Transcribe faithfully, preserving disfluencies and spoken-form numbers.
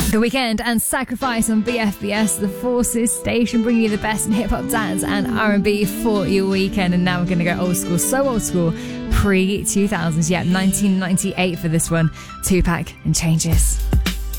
The Weeknd and Sacrifice on B F B S, the Forces station, bringing you the best in hip hop, dance and R and B for your weekend. And now we're going to go old school, so old school, pre two thousands. Yep, nineteen ninety-eight for this one. Tupac and Changes.